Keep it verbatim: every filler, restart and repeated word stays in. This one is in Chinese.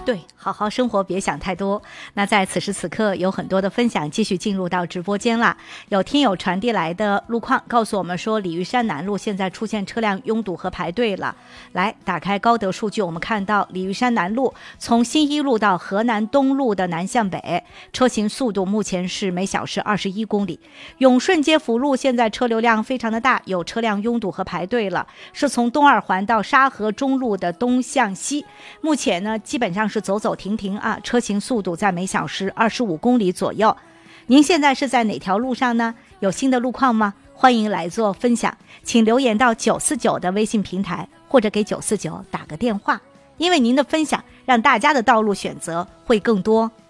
对，好好生活，别想太多。那在此时此刻，有很多的分享继续进入到直播间了。有听友传递来的路况，告诉我们说，鲤鱼山南路现在出现车辆拥堵和排队了。来，打开高德数据，我们看到鲤鱼山南路从新一路到河南东路的南向北，车行速度目前是每小时二十一公里。永顺街辅路现在车流量非常的大，有车辆拥堵和排队了，是从东二环到沙河中路的东向西，目前呢基本上是走走停停啊，车行速度在每小时二十五公里左右。您现在是在哪条路上呢？有新的路况吗？欢迎来做分享，请留言到九四九的微信平台，或者给九四九打个电话，因为您的分享让大家的道路选择会更多。